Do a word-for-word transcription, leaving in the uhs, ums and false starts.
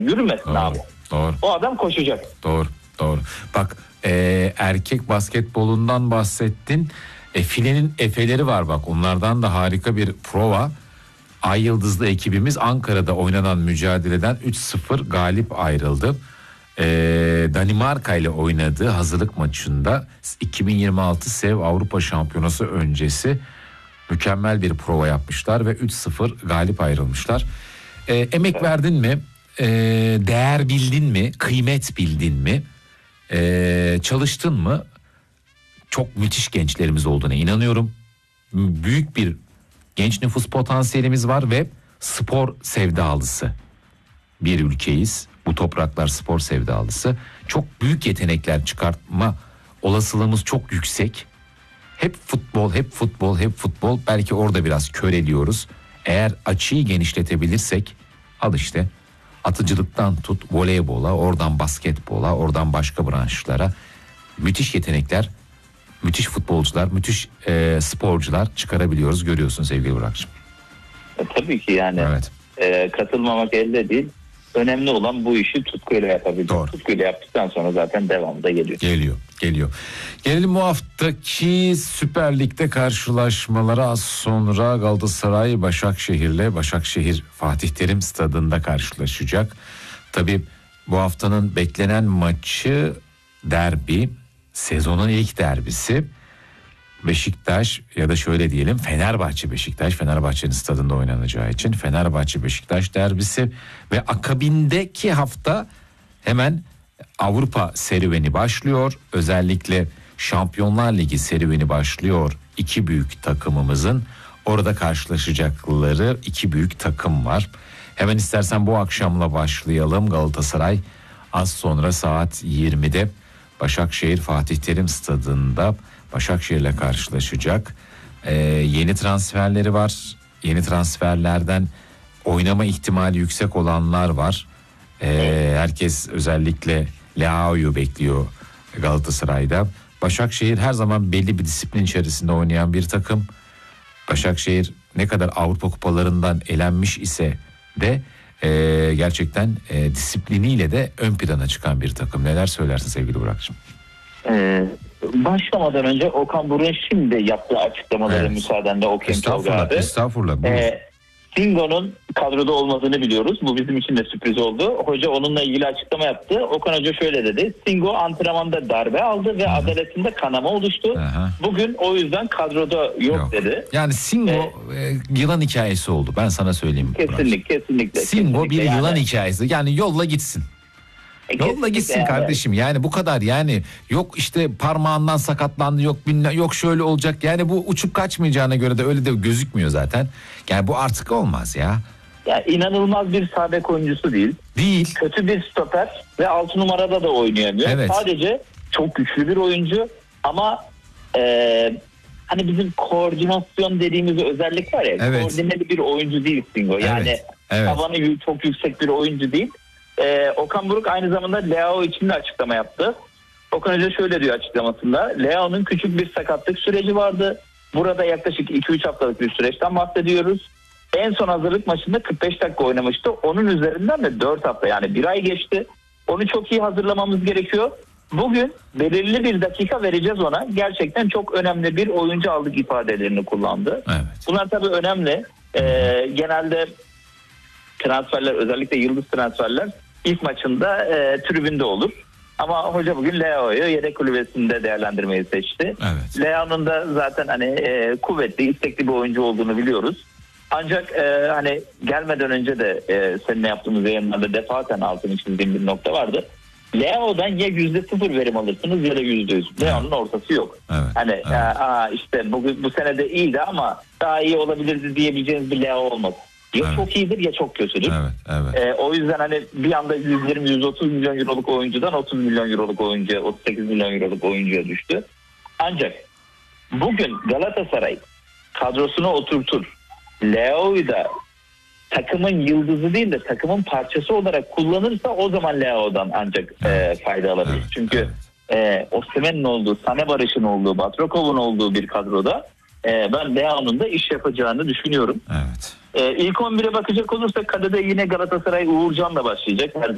Yürümesin doğru, abi. Doğru. O adam koşacak. Doğru. Doğru. Bak e, erkek basketbolundan bahsettin. E, filenin efeleri var bak. Onlardan da harika bir prova. Ay Yıldızlı ekibimiz Ankara'da oynanan mücadeleden üç sıfır galip ayrıldı. Ee, Danimarka ile oynadığı hazırlık maçında iki bin yirmi altı Sev Avrupa Şampiyonası öncesi mükemmel bir prova yapmışlar ve üç sıfır galip ayrılmışlar. Ee, emek evet. verdin mi? Ee, değer bildin mi? Kıymet bildin mi? Ee, çalıştın mı? Çok müthiş gençlerimiz olduğuna inanıyorum. Büyük bir genç nüfus potansiyelimiz var ve spor sevdalısı bir ülkeyiz. Bu topraklar spor sevdalısı. Çok büyük yetenekler çıkartma olasılığımız çok yüksek. Hep futbol, hep futbol, hep futbol. Belki orada biraz köreliyoruz. Eğer açıyı genişletebilirsek, al işte atıcılıktan tut voleybola, oradan basketbola, oradan başka branşlara müthiş yetenekler, müthiş futbolcular, müthiş e, sporcular çıkarabiliyoruz, görüyorsun sevgili Burak'cığım. E, tabii ki yani evet. e, katılmamak elde değil. Önemli olan bu işi tutkuyla yapabilmek. Doğru. Tutkuyla yaptıktan sonra zaten devamı da geliyor. Geliyor, geliyor. Gelelim bu haftaki Süper Lig'de karşılaşmalara. Az sonra Galatasaray Başakşehir'le, Başakşehir Fatih Terim Stadı'nda karşılaşacak. Tabii bu haftanın beklenen maçı derbi, sezonun ilk derbisi. Beşiktaş ya da şöyle diyelim Fenerbahçe Beşiktaş, Fenerbahçe'nin stadında oynanacağı için Fenerbahçe Beşiktaş derbisi ve akabindeki hafta hemen Avrupa serüveni başlıyor. Özellikle Şampiyonlar Ligi serüveni başlıyor. İki büyük takımımızın orada karşılaşacakları iki büyük takım var. Hemen istersen bu akşamla başlayalım. Galatasaray az sonra saat yirmide Başakşehir Fatih Terim Stadı'nda Başakşehir'le karşılaşacak. Ee, yeni transferleri var. Yeni transferlerden oynama ihtimali yüksek olanlar var. Ee, herkes özellikle Leao'yu bekliyor Galatasaray'da. Başakşehir her zaman belli bir disiplin içerisinde oynayan bir takım. Başakşehir ne kadar Avrupa kupalarından elenmiş ise de e, gerçekten e, disipliniyle de ön plana çıkan bir takım. Neler söylersin sevgili Burak'cığım? Ee, başlamadan önce Okan Buruk'un şimdi yaptığı açıklamaları evet. müsaadenle okuyayım. Estağfurullah, estağfurullah. Ee, Singo'nun kadroda olmadığını biliyoruz. Bu bizim için de sürpriz oldu. Hoca onunla ilgili açıklama yaptı. Okan Hoca şöyle dedi. Singo antrenmanda darbe aldı ve Hı-hı. adaletinde kanama oluştu. Hı-hı. Bugün o yüzden kadroda yok, yok. dedi. Yani Singo ee, yılan hikayesi oldu. Ben sana söyleyeyim. Kesinlikle, kesinlikle. Singo kesinlikle. bir yani, yılan hikayesi. Yani yolla gitsin. Yolla gitsin yani. Kardeşim yani bu kadar yani yok işte parmağından sakatlandı yok bilmem, yok şöyle olacak yani bu uçup kaçmayacağına göre de öyle de gözükmüyor zaten. Yani bu artık olmaz ya. Ya inanılmaz bir sağ bek oyuncusu değil. Değil. Kötü bir stoper ve altı numarada da oynayamıyor. Evet. Sadece çok güçlü bir oyuncu ama e, hani bizim koordinasyon dediğimiz özellik var ya. Evet. Koordineli bir oyuncu değil Singo. Yani evet. Evet. tavanı çok yüksek bir oyuncu değil. Ee, Okan Buruk aynı zamanda Leao için de açıklama yaptı. Okan Hoca şöyle diyor açıklamasında. Leao'nun küçük bir sakatlık süreci vardı. Burada yaklaşık iki üç haftalık bir süreçten bahsediyoruz. En son hazırlık maçında kırk beş dakika oynamıştı. Onun üzerinden de dört hafta yani bir ay geçti. Onu çok iyi hazırlamamız gerekiyor. Bugün belirli bir dakika vereceğiz ona. Gerçekten çok önemli bir oyuncu aldık ifadelerini kullandı. Evet. Bunlar tabii önemli. Ee, genelde transferler özellikle yıldız transferler ilk maçında e, tribünde olur. Ama hoca bugün Leao'yu yedek kulübesinde değerlendirmeyi seçti. Evet. Leao'nun da zaten hani e, kuvvetli, istekli bir oyuncu olduğunu biliyoruz. Ancak e, hani gelmeden önce de e, seninle yaptığımız yayınlarda defaten altını çizdiğim bir nokta vardı. Leao'dan ya yüzde sıfır verim alırsınız ya da yüzde yüz. Leao'nun ortası yok. Evet. Hani evet. Aa, işte bu, bu sene de iyiydi ama daha iyi olabilirdi diyebileceğiniz bir Leao olmaz. Ya evet. çok iyidir ya çok kötüdür. Evet, evet. Ee, o yüzden hani bir anda yüz yirmi yüz otuz milyon euroluk oyuncudan otuz milyon euroluk oyuncuya, otuz sekiz milyon euroluk oyuncuya düştü. Ancak bugün Galatasaray kadrosunu oturtur. Leao'yu da takımın yıldızı değil de takımın parçası olarak kullanırsa o zaman Leao'dan ancak evet. e, fayda alabilir. Evet, Çünkü evet. e, Osimhen'in olduğu, Sané Barış'ın olduğu, Batrakov'un olduğu bir kadroda e, ben Leao'nun da iş yapacağını düşünüyorum. Evet. Ee, ilk on bire bakacak olursak kadede yine Galatasaray Uğurcan'la başlayacak. Her